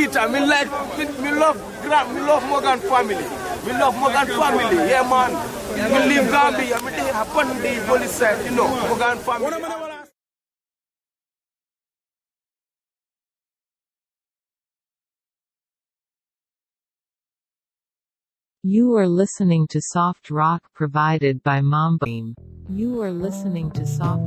Peter, me like, me love Morgan family. We love Morgan family, yeah man. We live Gambia, me dey happen the police side, you know, Morgan family. You are listening to soft rock provided by Mamba. You are listening to soft